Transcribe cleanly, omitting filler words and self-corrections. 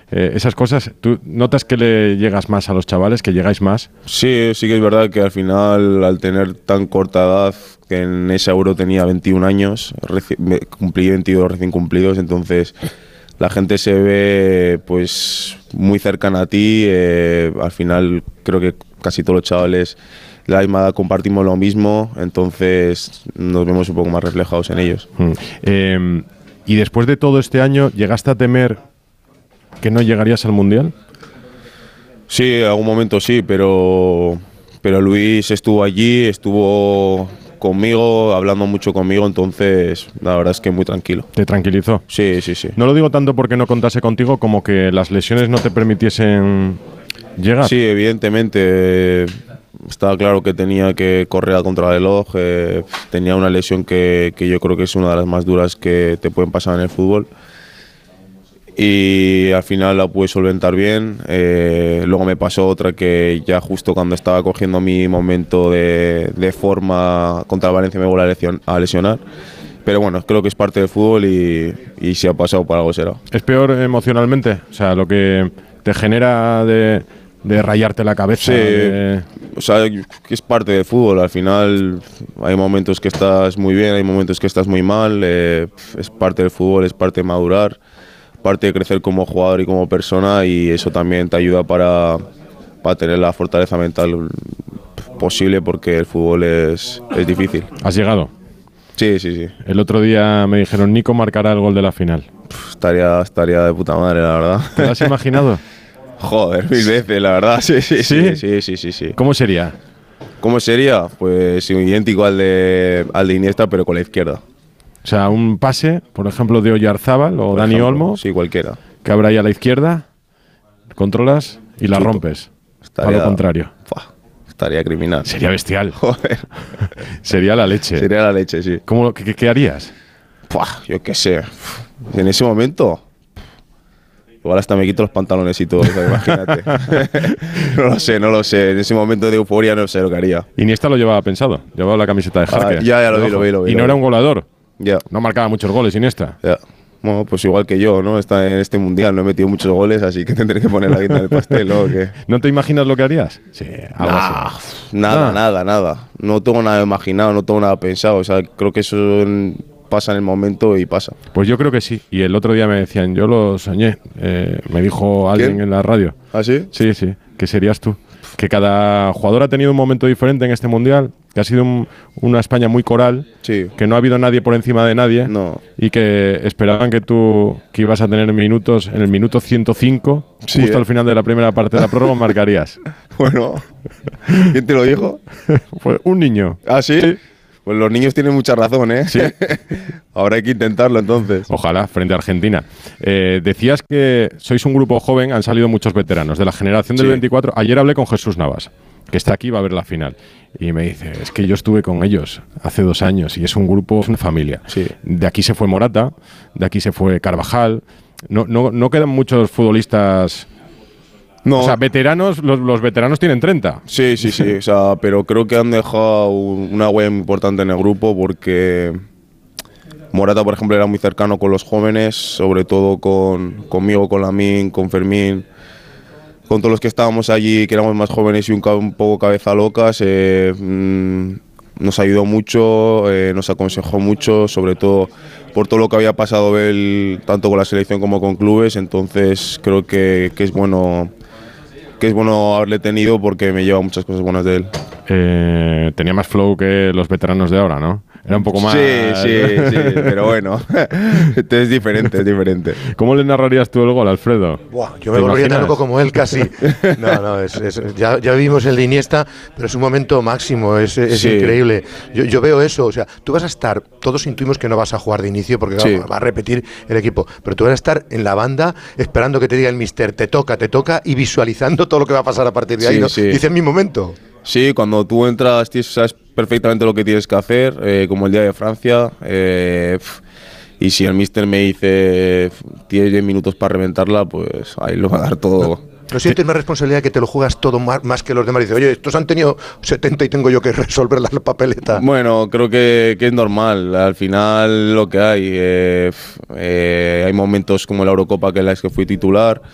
esas cosas, ¿tú notas que le llegas más a los chavales, que llegáis más? Sí, sí que es verdad que al final, al tener tan corta edad, que en ese Euro tenía 21 años, cumplí 22 recién cumplidos, entonces la gente se ve pues muy cercana a ti. Al final creo que casi todos los chavales de la misma edad compartimos lo mismo, entonces nos vemos un poco más reflejados en ellos. Y después de todo este año, ¿llegaste a temer que no llegarías al Mundial? Sí, en algún momento sí, pero Luis estuvo allí, estuvo conmigo, hablando mucho conmigo, entonces la verdad es que muy tranquilo. ¿Te tranquilizó? Sí, sí, sí. No lo digo tanto porque no contase contigo como que las lesiones no te permitiesen llegar. Sí, evidentemente. Estaba claro que tenía que correr a contrarreloj. Tenía una lesión que yo creo que es una de las más duras que te pueden pasar en el fútbol. Y al final la pude solventar bien. Luego me pasó otra que ya justo cuando estaba cogiendo mi momento de forma contra el Valencia me volví a lesionar. Pero bueno, creo que es parte del fútbol y si ha pasado por algo será. ¿Es peor emocionalmente? O sea, lo que te genera de rayarte la cabeza. Sí, o sea, que es parte del fútbol. Al final hay momentos que estás muy bien, hay momentos que estás muy mal. Es parte del fútbol, es parte de madurar, parte de crecer como jugador y como persona, y eso también te ayuda para tener la fortaleza mental posible, porque el fútbol es difícil. ¿Has llegado? Sí, sí, sí. El otro día me dijeron, Nico marcará el gol de la final. Estaría de puta madre, la verdad. ¿Te lo has imaginado? Joder, 1000 veces, la verdad. Sí, sí, sí, sí, sí, sí, sí. ¿Cómo sería? ¿Cómo sería? Pues idéntico al de Iniesta, pero con la izquierda. O sea, un pase, por ejemplo, de Oyarzábal o Dani Olmo. Sí, cualquiera. Que habrá ahí a la izquierda, controlas y la rompes. A lo contrario. Estaría criminal. Sería bestial. Joder. Sería la leche. Sería la leche, sí. ¿Qué harías? Yo qué sé. En ese momento... Igual hasta me quito los pantalones y todo, imagínate. No lo sé. En ese momento de euforia no sé lo que haría. Iniesta lo llevaba pensado. Llevaba la camiseta de Jarque. Ya lo vi. Y no era un goleador. Ya. No marcaba muchos goles, Iniesta. Ya. Bueno, pues igual que yo, ¿no? Está en este mundial, no he metido muchos goles, así que tendré que poner la guinda del pastel, ¿no? ¿No te imaginas lo que harías? Sí, algo así. Nada. No tengo nada imaginado, no tengo nada pensado. O sea, creo que eso pasa en el momento y pasa. Pues yo creo que sí. Y el otro día me decían, yo lo soñé. Me dijo alguien ¿Quién? en la radio. ¿Ah, sí? Sí, que serías tú. Que cada jugador ha tenido un momento diferente en este mundial, que ha sido una España muy coral, sí, que no ha habido nadie por encima de nadie, no, y que esperaban que ibas a tener minutos en el minuto 105, sí, justo al final de la primera parte de la prórroga, marcarías. Bueno, ¿quién te lo dijo? Fue un niño. ¿Ah, sí? Sí. Pues los niños tienen mucha razón, ¿eh? Sí. Ahora hay que intentarlo, entonces. Ojalá, frente a Argentina. Decías que sois un grupo joven, han salido muchos veteranos de la generación del 24. Ayer hablé con Jesús Navas, que está aquí, va a ver la final. Y me dice, es que yo estuve con ellos hace 2 años y es un grupo, es una familia. Sí. De aquí se fue Morata, de aquí se fue Carvajal. No quedan muchos futbolistas... No. O sea, veteranos, los veteranos tienen 30. Sí. O sea, pero creo que han dejado una huella importante en el grupo, porque Morata, por ejemplo, era muy cercano con los jóvenes, sobre todo conmigo, con Lamine, con Fermín, con todos los que estábamos allí, que éramos más jóvenes y un poco cabeza locas. Nos ayudó mucho, nos aconsejó mucho, sobre todo por todo lo que había pasado él, tanto con la selección como con clubes. Entonces creo que es bueno haberle tenido, porque me lleva muchas cosas buenas de él. Tenía más flow que los veteranos de ahora, ¿no? Era un poco más... Sí, pero bueno, es diferente. ¿Cómo le narrarías tú el gol, Alfredo? Buah, yo me volvería tan loco como él casi. No, ya vimos el de Iniesta, pero es un momento máximo, es Sí. increíble. Yo veo eso, o sea, tú vas a estar, todos intuimos que no vas a jugar de inicio porque Sí. va a repetir el equipo, pero tú vas a estar en la banda esperando que te diga el mister, te toca, y visualizando todo lo que va a pasar a partir de ahí, ¿no? Sí. Dice, en mi momento. Sí, cuando tú entras sabes perfectamente lo que tienes que hacer, como el día de Francia. Y si el míster me dice tienes 10 minutos para reventarla, pues ahí lo va a dar todo. ¿No sientes más responsabilidad que te lo juegas todo más que los demás? Dice, oye, estos han tenido 70 y tengo yo que resolver la papeleta. Bueno, creo que es normal. Al final lo que hay. Hay momentos como la Eurocopa, que en la que fui titular.